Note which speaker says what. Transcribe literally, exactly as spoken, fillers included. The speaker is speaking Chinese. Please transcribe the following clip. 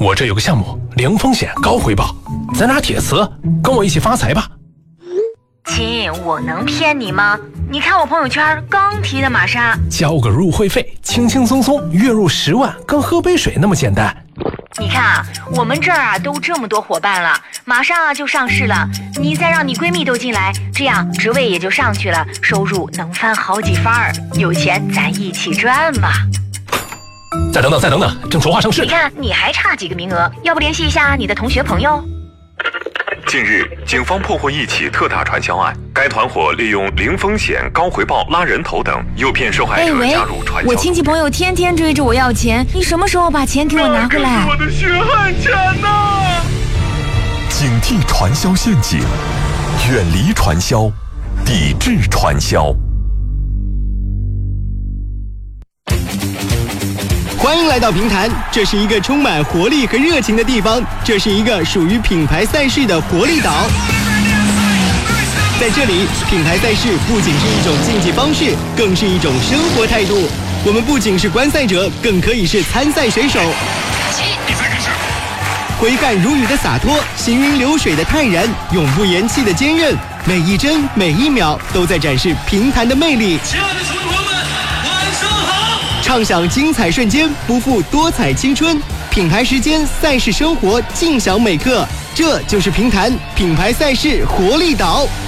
Speaker 1: 我这有个项目，零风险高回报，咱俩铁磁，跟我一起发财吧。
Speaker 2: 亲，我能骗你吗？你看我朋友圈刚提的玛莎，
Speaker 1: 交个入会费，轻轻松松月入十万，跟喝杯水那么简单。
Speaker 2: 你看啊，我们这儿啊都这么多伙伴了，马上啊就上市了，你再让你闺蜜都进来，这样职位也就上去了，收入能翻好几番儿，有钱咱一起赚嘛。
Speaker 1: 再等等，再等等，正筹划上市。
Speaker 2: 你看你还差几个名额，要不联系一下你的同学朋友？
Speaker 3: 近日，警方破获一起特大传销案，该团伙利用零风险、高回报、拉人头等，诱骗受害者加入传销。
Speaker 4: 我亲戚朋友天天追着我要钱，你什么时候把钱给我拿回来？
Speaker 3: 我的血汗钱呐！
Speaker 5: 警惕传销陷阱，远离传销，抵制传销。
Speaker 6: 欢迎来到平潭，这是一个充满活力和热情的地方，这是一个属于品牌赛事的活力岛。在这里，品牌赛事不仅是一种竞技方式，更是一种生活态度。我们不仅是观赛者，更可以是参赛选手。挥汗如雨的洒脱，行云流水的泰然，永不言弃的坚韧，每一帧每一秒都在展示平潭的魅力。
Speaker 7: 亲爱的球迷朋友们，晚上好！
Speaker 6: 畅享精彩瞬间，不负多彩青春。品牌时间，赛事生活，尽享每刻。这就是平潭品牌赛事活力岛。